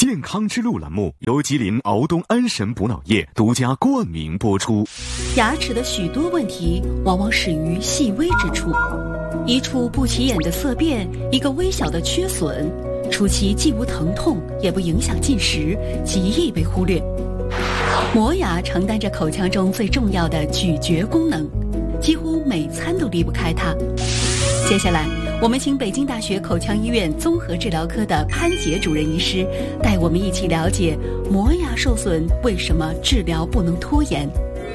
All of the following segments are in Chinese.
健康之路栏目由吉林敖东安神补脑液独家冠名播出。 牙齿的许多问题往往始于细微之处，一处不起眼的色变，一个微小的缺损，初期既无疼痛，也不影响进食，极易被忽略。磨牙承担着口腔中最重要的咀嚼功能，几乎每餐都离不开它。接下来，我们请北京大学口腔医院综合治疗科的潘杰主任医师带我们一起了解磨牙受损为什么治疗不能拖延。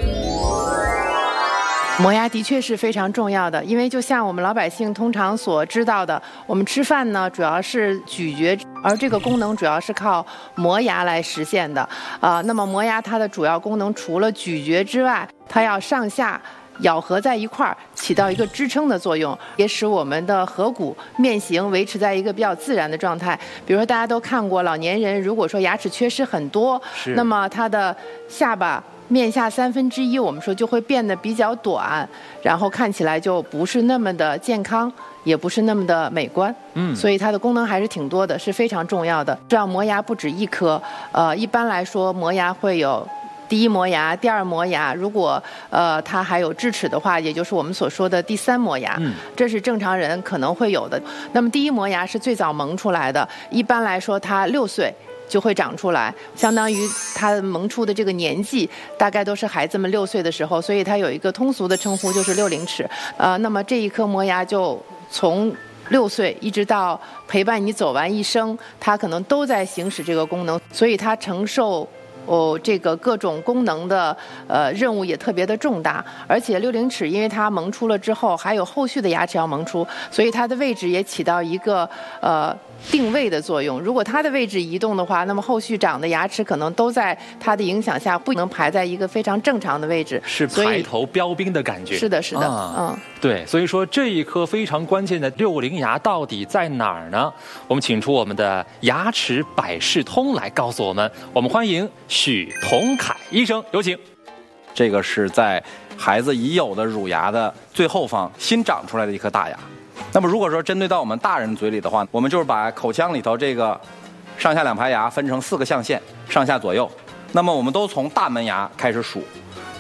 磨牙的确是非常重要的，因为就像我们老百姓通常所知道的，我们吃饭呢主要是咀嚼，而这个功能主要是靠磨牙来实现的。那么磨牙它的主要功能除了咀嚼之外，它要上下咬合在一块儿，起到一个支撑的作用，也使我们的颌骨面型维持在一个比较自然的状态。比如说大家都看过，老年人如果说牙齿缺失很多，那么他的下巴面下1/3，我们说就会变得比较短，然后看起来就不是那么的健康，也不是那么的美观。所以它的功能还是挺多的，是非常重要的。这样磨牙不止一颗，一般来说磨牙会有第一磨牙、第二磨牙，如果它还有智齿的话，也就是我们所说的第三磨牙，这是正常人可能会有的。那么第一磨牙是最早萌出来的，一般来说它6岁就会长出来，相当于它萌出的这个年纪大概都是孩子们6岁的时候，所以它有一个通俗的称呼就是60齿。那么这一颗磨牙就从6岁一直到陪伴你走完一生，它可能都在行使这个功能，所以它承受这个各种功能的任务也特别的重大。而且60齿因为它萌出了之后还有后续的牙齿要萌出，所以它的位置也起到一个定位的作用。如果它的位置移动的话，那么后续长的牙齿可能都在它的影响下不能排在一个非常正常的位置， 是排头标兵的感觉。 是的是的。 对，所以说这一颗非常关键的60牙到底在哪儿呢？我们请出我们的牙齿百事通来告诉我们。我们欢迎许同凯医生，有请。 这个是在孩子已有的乳牙的最后方新长出来的一颗大牙。那么如果说针对到我们大人嘴里的话，我们就是把口腔里头这个上下2排牙分成4个象限，上下左右。那么我们都从大门牙开始数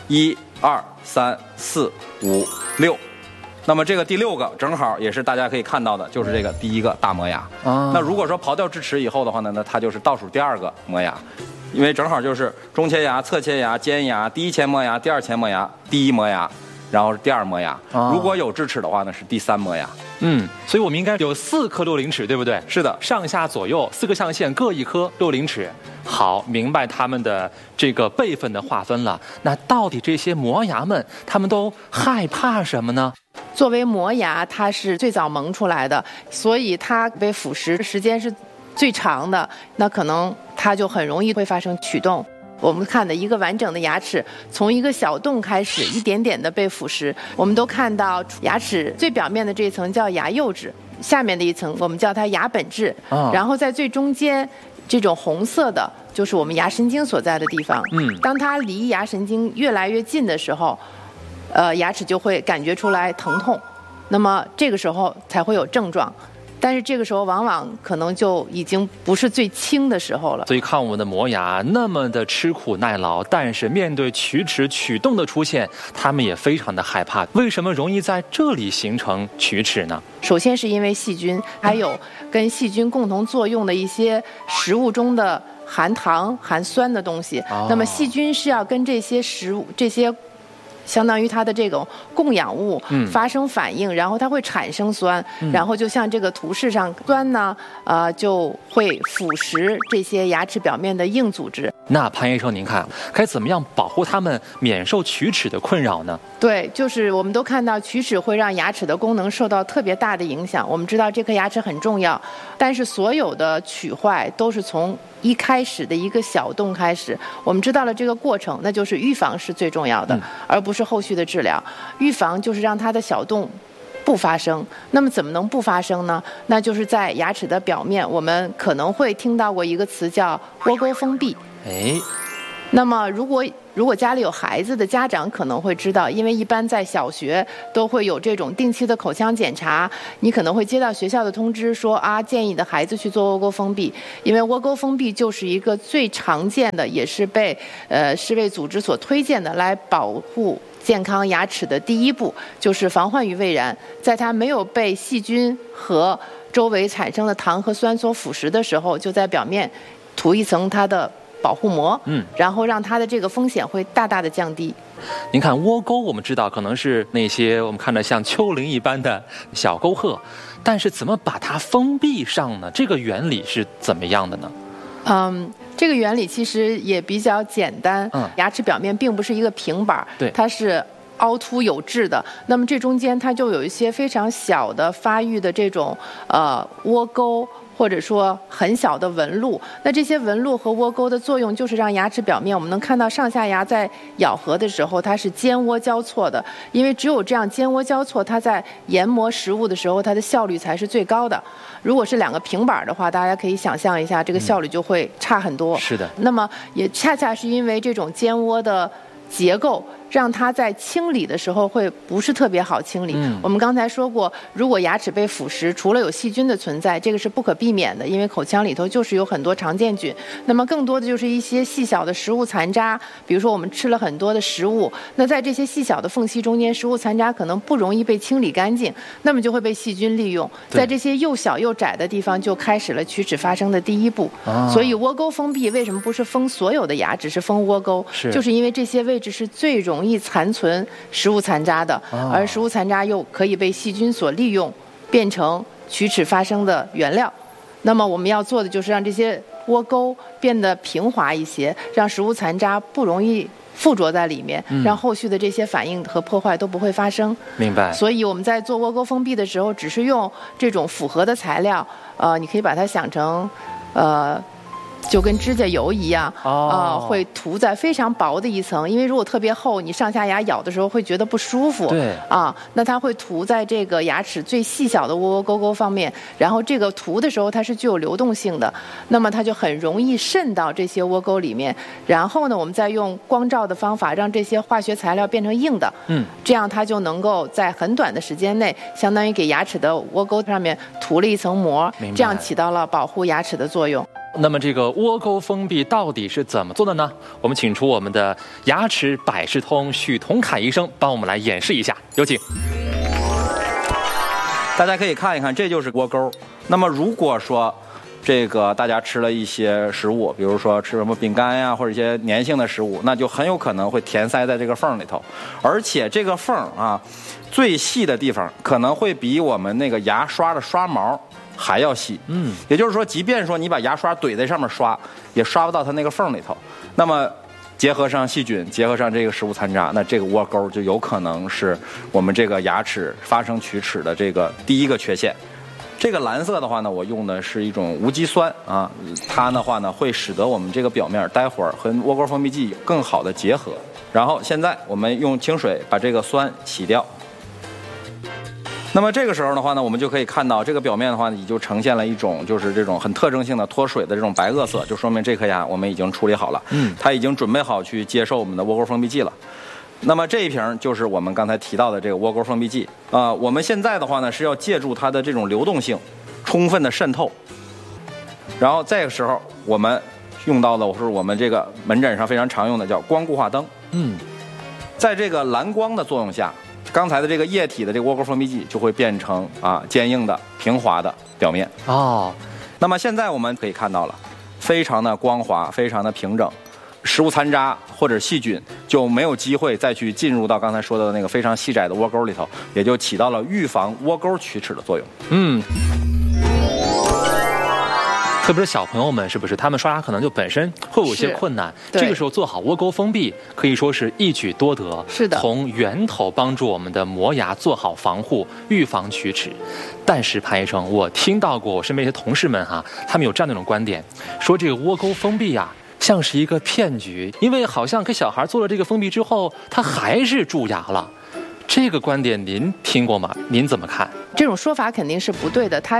，1、2、3、4、5、6。那么这个第6个正好也是大家可以看到的，就是这个第1个大磨牙。那如果说刨掉智齿以后的话呢，那它就是倒数第2个磨牙，因为正好就是中切牙、侧切牙、尖牙、第1前磨牙、第2前磨牙、第1磨牙，然后是第2磨牙。如果有智齿的话呢，是第3磨牙。 所以我们应该有4颗60齿，对不对？ 是的， 上下左右4个象限各1颗60齿。好，明白他们的这个辈分的划分了。那到底这些磨牙们，他们都害怕什么呢？ 作为磨牙，它是最早萌出来的，所以它被腐蚀时间是最长的，那可能它就很容易会发生龋洞。我们看的一个完整的牙齿，从一个小洞开始，一点点的被腐蚀。我们都看到牙齿最表面的这一层叫牙釉质，下面的一层我们叫它牙本质，然后在最中间这种红色的就是我们牙神经所在的地方。当它离牙神经越来越近的时候，牙齿就会感觉出来疼痛，那么这个时候才会有症状。但是这个时候往往可能就已经不是最轻的时候了。 所以看我们的磨牙那么的吃苦耐劳，但是面对龋齿龋洞的出现，他们也非常的害怕。为什么容易在这里形成龋齿呢？ 首先是因为细菌，还有跟细菌共同作用的一些食物中的含糖含酸的东西。那么细菌是要跟这些食物这些相当于它的这种供氧物发生反应，然后它会产生酸，然后就像这个图示上，酸呢，就会腐蚀这些牙齿表面的硬组织。 那潘医生，您看该怎么样保护它们免受龋齿的困扰呢？ 对，就是我们都看到龋齿会让牙齿的功能受到特别大的影响。我们知道这颗牙齿很重要，但是所有的龋坏都是从一开始的一个小洞开始。我们知道了这个过程，那就是预防是最重要的，而不是后续的治疗。预防就是让它的小洞不发生。那么怎么能不发生呢？那就是在牙齿的表面，我们可能会听到过一个词叫窝沟封闭。 那么如果家里有孩子的家长可能会知道，因为一般在小学都会有这种定期的口腔检查，你可能会接到学校的通知说啊，建议你的孩子去做窝沟封闭，因为窝沟封闭就是一个最常见的，也是被世卫组织所推荐的来保护健康牙齿的第一步，就是防患于未然，在它没有被细菌和周围产生的糖和酸所腐蚀的时候，就在表面涂一层它的保护膜，然后让它的这个风险会大大的降低。 您看窝沟，我们知道可能是那些我们看着像丘陵一般的小沟壑，但是怎么把它封闭上呢？这个原理是怎么样的呢？ 这个原理其实也比较简单。牙齿表面并不是一个平板， 对， 它是凹凸有致的。那么这中间它就有一些非常小的发育的这种窝沟，或者说很小的纹路。那这些纹路和窝沟的作用就是让牙齿表面我们能看到上下牙在咬合的时候它是尖窝交错的，因为只有这样尖窝交错，它在研磨食物的时候它的效率才是最高的。如果是两个平板的话，大家可以想象一下，这个效率就会差很多。 是的。 那么也恰恰是因为这种尖窝的结构，让它在清理的时候会不是特别好清理。我们刚才说过，如果牙齿被腐蚀，除了有细菌的存在，这个是不可避免的，因为口腔里头就是有很多常见菌。那么更多的就是一些细小的食物残渣，比如说我们吃了很多的食物，那在这些细小的缝隙中间，食物残渣可能不容易被清理干净，那么就会被细菌利用，在这些又小又窄的地方就开始了龋齿发生的第一步。所以窝沟封闭为什么不是封所有的牙，只是封窝沟，就是因为这些位置是最容易残存食物残渣的，而食物残渣又可以被细菌所利用，变成龋齿发生的原料。那么我们要做的就是让这些窝沟变得平滑一些，让食物残渣不容易附着在里面，让后续的这些反应和破坏都不会发生。 明白。 所以我们在做窝沟封闭的时候，只是用这种复合的材料，你可以把它想成就跟指甲油一样，会涂在非常薄的一层，因为如果特别厚，你上下牙咬的时候会觉得不舒服。 对， 那它会涂在这个牙齿最细小的窝窝沟沟方面，然后这个涂的时候它是具有流动性的，那么它就很容易渗到这些窝沟里面。然后呢，我们再用光照的方法让这些化学材料变成硬的，这样它就能够在很短的时间内，相当于给牙齿的窝沟上面涂了一层膜，这样起到了保护牙齿的作用。 那么这个窝沟封闭到底是怎么做的呢？我们请出我们的牙齿百事通许同凯医生帮我们来演示一下，有请。 大家可以看一看，这就是窝沟。那么如果说这个大家吃了一些食物，比如说吃什么饼干呀，或者一些粘性的食物，那就很有可能会填塞在这个缝里头，而且这个缝最细的地方可能会比我们那个牙刷的刷毛还要细，也就是说，即便说你把牙刷怼在上面刷，也刷不到它那个缝里头。那么，结合上细菌，结合上这个食物残渣，那这个窝沟就有可能是我们这个牙齿发生龋齿的这个第一个缺陷。这个蓝色的话呢，我用的是一种无机酸它的话呢会使得我们这个表面待会儿和窝沟封闭剂更好的结合。然后现在我们用清水把这个酸洗掉。那么这个时候的话呢，我们就可以看到这个表面的话，也就呈现了一种就是这种很特征性的脱水的这种白垩色，就说明这颗牙我们已经处理好了，它已经准备好去接受我们的窝沟封闭剂了。那么这一瓶就是我们刚才提到的这个窝沟封闭剂我们现在的话呢是要借助它的这种流动性，充分的渗透。然后这个时候我们用到的是我们这个门诊上非常常用的叫光固化灯。在这个蓝光的作用下，刚才的这个液体的这个窝沟封闭剂就会变成坚硬的平滑的表面。那么现在我们可以看到了，非常的光滑，非常的平整，食物残渣或者细菌就没有机会再去进入到刚才说的那个非常细窄的窝沟里头，也就起到了预防窝沟龋齿的作用。 特别是小朋友们，是不是他们刷牙可能就本身会有一些困难，这个时候做好窝沟封闭可以说是一举多得。 是的， 从源头帮助我们的磨牙做好防护，预防龋齿。但是潘医生，我听到过我身边一些同事们他们有这样的一种观点，说这个窝沟封闭像是一个骗局，因为好像给小孩做了这个封闭之后，他还是蛀牙了。这个观点您听过吗？您怎么看？ 这种说法肯定是不对的，它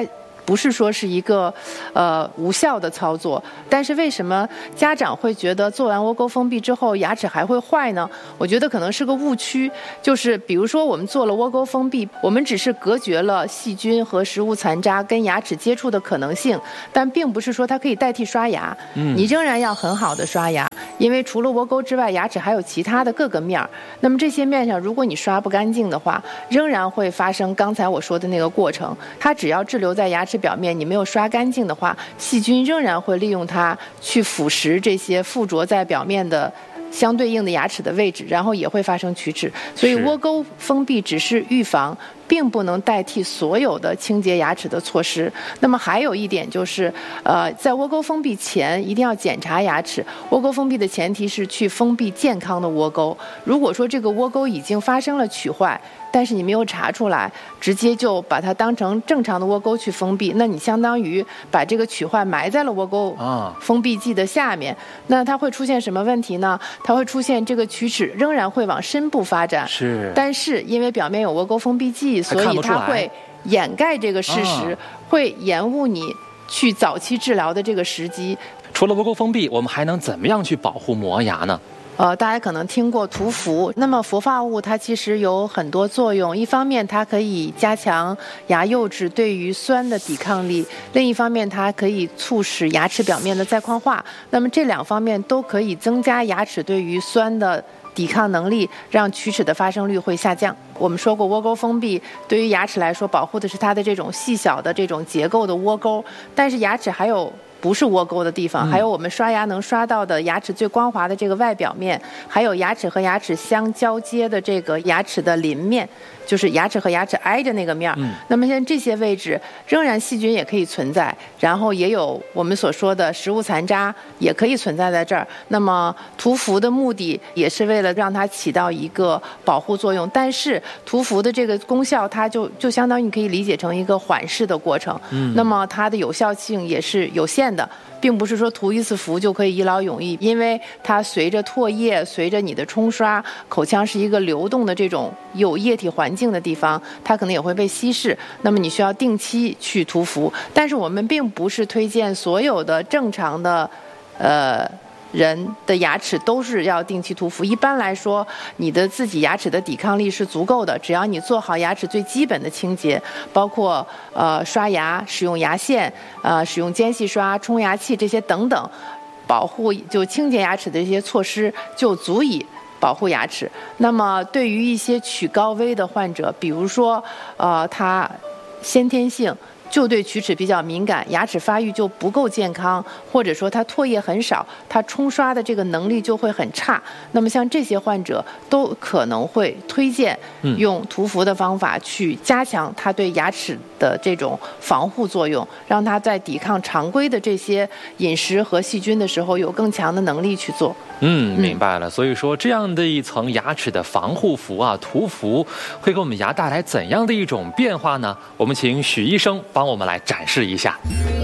不是说是一个无效的操作。但是为什么家长会觉得做完窝沟封闭之后牙齿还会坏呢？我觉得可能是个误区，就是比如说我们做了窝沟封闭，我们只是隔绝了细菌和食物残渣跟牙齿接触的可能性，但并不是说它可以代替刷牙。你仍然要很好的刷牙，因为除了窝沟之外，牙齿还有其他的各个面儿。那么这些面上，如果你刷不干净的话，仍然会发生刚才我说的那个过程。它只要滞留在牙齿表面，你没有刷干净的话，细菌仍然会利用它去腐蚀这些附着在表面的相对应的牙齿的位置，然后也会发生龋齿。所以窝沟封闭只是预防，并不能代替所有的清洁牙齿的措施。那么还有一点就是，在窝沟封闭前一定要检查牙齿。窝沟封闭的前提是去封闭健康的窝沟。如果说这个窝沟已经发生了龋坏，但是你没有查出来，直接就把它当成正常的窝沟去封闭，那你相当于把这个龋坏埋在了窝沟封闭剂的下面。那它会出现什么问题呢？它会出现这个龋齿仍然会往深部发展，但是因为表面有窝沟封闭剂，所以它会掩盖这个事实，会延误你去早期治疗的这个时机。 除了窝沟封闭，我们还能怎么样去保护磨牙呢？ 大家可能听过涂氟，那么氟化物它其实有很多作用，一方面它可以加强牙釉质对于酸的抵抗力，另一方面它可以促使牙齿表面的再矿化，那么这两方面都可以增加牙齿对于酸的抵抗能力，让龋齿的发生率会下降。我们说过窝沟封闭对于牙齿来说保护的是它的这种细小的这种结构的窝沟，但是牙齿还有不是窝沟的地方，还有我们刷牙能刷到的牙齿最光滑的这个外表面，还有牙齿和牙齿相交接的这个牙齿的邻面，就是牙齿和牙齿挨着那个面。那么像这些位置仍然细菌也可以存在，然后也有我们所说的食物残渣也可以存在在这儿。那么涂氟的目的也是为了让它起到一个保护作用，但是涂氟的这个功效它就相当于你可以理解成一个缓释的过程。那么它的有效性也是有限的，并不是说涂一次氟就可以一劳永逸，因为它随着唾液，随着你的冲刷，口腔是一个流动的这种有液体环境的地方，它可能也会被稀释，那么你需要定期去涂氟。但是我们并不是推荐所有的正常的人的牙齿都是要定期涂氟。一般来说，你的自己牙齿的抵抗力是足够的，只要你做好牙齿最基本的清洁，包括刷牙、使用牙线、使用间隙刷、冲牙器这些等等，保护就清洁牙齿的这些措施就足以保护牙齿。那么对于一些龋高危的患者，比如说他先天性就对龋齿比较敏感，牙齿发育就不够健康，或者说他唾液很少，他冲刷的这个能力就会很差。那么像这些患者都可能会推荐用涂氟的方法去加强他对牙齿的这种防护作用，让他在抵抗常规的这些饮食和细菌的时候有更强的能力去做。 明白了。所以说这样的一层牙齿的防护服啊，涂氟会给我们牙带来怎样的一种变化呢？我们请许医生帮我们来展示一下。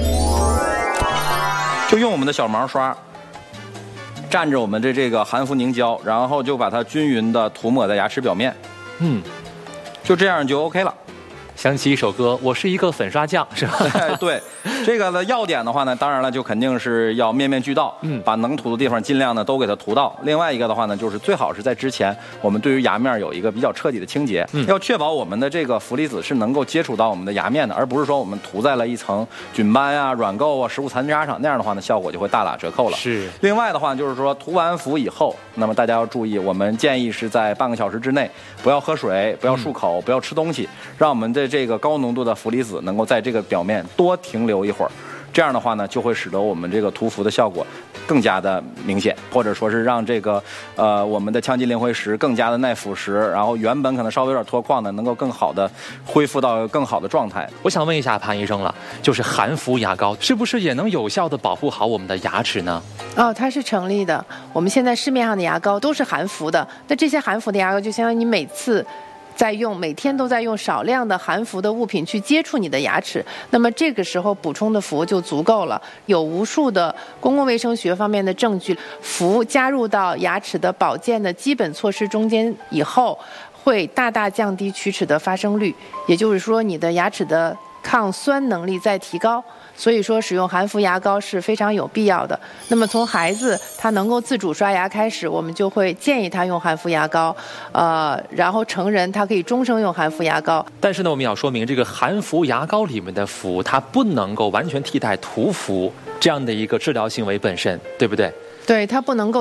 就用我们的小毛刷蘸着我们的这个含氟凝胶，然后就把它均匀的涂抹在牙齿表面。就这样就 OK 了。 想起一首歌，我是一个粉刷匠，是吧？ 对，这个的要点的话呢，当然了，就肯定是要面面俱到，把能涂的地方尽量呢都给它涂到。另外一个的话呢，就是最好是在之前，我们对于牙面有一个比较彻底的清洁，要确保我们的这个氟离子是能够接触到我们的牙面的，而不是说我们涂在了一层菌斑啊、软垢啊、食物残渣上，那样的话呢，效果就会大打折扣了。 是。 另外的话就是说，涂完氟以后，那么大家要注意，我们建议是在半个小时之内不要喝水、不要漱口、不要吃东西，让我们的这个高浓度的氟离子能够在这个表面多停留一会儿。这样的话呢，就会使得我们这个涂氟的效果更加的明显，或者说是让这个我们的腔基磷灰石更加的耐腐蚀，然后原本可能稍微有点脱矿的，能够更好的恢复到更好的状态。 我想问一下潘医生了，就是含氟牙膏是不是也能有效的保护好我们的牙齿呢？ 它是成立的。我们现在市面上的牙膏都是含氟的，那这些含氟的牙膏就相当于你每天都在用少量的含氟的物品去接触你的牙齿，那么这个时候补充的氟就足够了。有无数的公共卫生学方面的证据，氟加入到牙齿的保健的基本措施中间以后，会大大降低龋齿的发生率。也就是说，你的牙齿的抗酸能力在提高。所以说使用含氟牙膏是非常有必要的。那么从孩子他能够自主刷牙开始，我们就会建议他用含氟牙膏，然后成人他可以终生用含氟牙膏。 但是呢，我们要说明这个含氟牙膏里面的氟，它不能够完全替代涂氟这样的一个治疗行为本身，对不对？ 对，它不能够